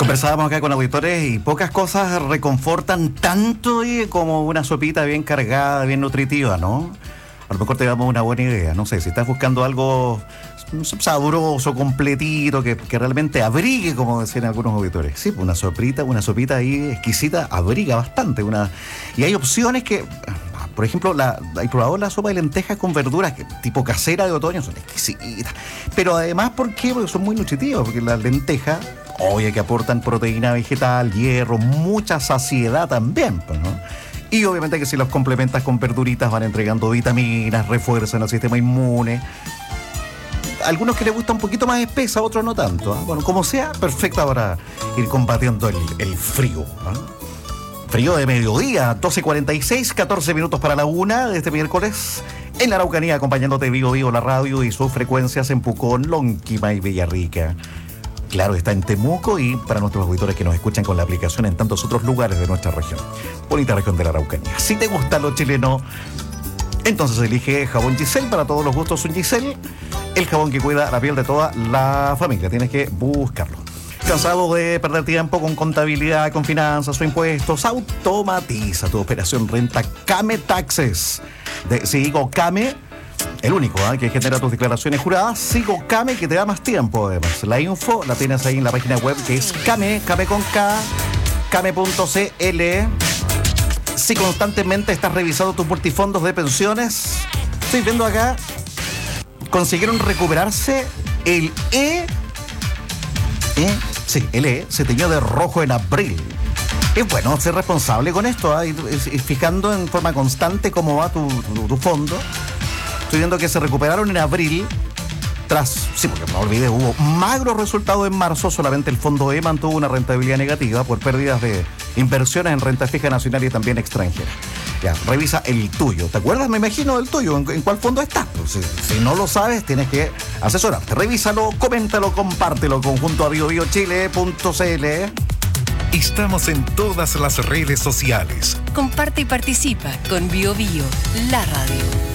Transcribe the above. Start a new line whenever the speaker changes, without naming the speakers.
Conversábamos acá con auditores y pocas cosas reconfortan tanto como una sopita bien cargada, bien nutritiva, ¿no? A lo mejor te damos una buena idea, no sé, si estás buscando algo sabroso, completito, que realmente abrigue, como decían algunos auditores. Sí, una sopita ahí exquisita, abriga bastante. Y hay opciones que, por ejemplo, ¿hay probado la sopa de lentejas con verduras tipo casera de otoño? Son exquisitas. Pero además, ¿por qué? Porque son muy nutritivas, porque las lentejas, obvio que aportan proteína vegetal, hierro, mucha saciedad también, pues, ¿no? Y obviamente que si los complementas con verduritas van entregando vitaminas, refuerzan el sistema inmune. Algunos que les gusta un poquito más espesa, otros no tanto, ¿eh? Bueno, como sea, perfecta para ir combatiendo el frío, ¿eh? Frío de mediodía, 12:46, 14 minutos para la 1 de este miércoles. En la Araucanía, acompañándote Vivo, la radio y sus frecuencias en Pucón, Lonquimay y Villarrica. Claro, está en Temuco y para nuestros auditores que nos escuchan con la aplicación en tantos otros lugares de nuestra región. Bonita región de la Araucanía. Si te gusta lo chileno, entonces elige jabón Giselle. Para todos los gustos un Giselle. El jabón que cuida la piel de toda la familia. Tienes que buscarlo. ¿Cansado de perder tiempo con contabilidad, con finanzas o impuestos? Automatiza tu operación renta Came Taxes. Sigo Came, el único que genera tus declaraciones juradas. Sigo Came, que te da más tiempo además. La info la tienes ahí en la página web, que es Came con K, Came.cl. Si constantemente estás revisando tus multifondos de pensiones, estoy viendo acá, consiguieron recuperarse el el E se teñió de rojo en abril. Es bueno ser responsable con esto, ¿eh? Y fijando en forma constante cómo va tu fondo. Estoy viendo que se recuperaron en abril porque no olvidé, hubo magros resultados en marzo. Solamente el fondo E mantuvo una rentabilidad negativa por pérdidas de inversiones en renta fija nacional y también extranjera. Ya, revisa el tuyo. ¿Te acuerdas? Me imagino del tuyo. ¿En cuál fondo estás? Pues, si no lo sabes, tienes que asesorarte. Revísalo, coméntalo, compártelo junto a biobiochile.cl.
Estamos en todas las redes sociales.
Comparte y participa con BioBio, la radio.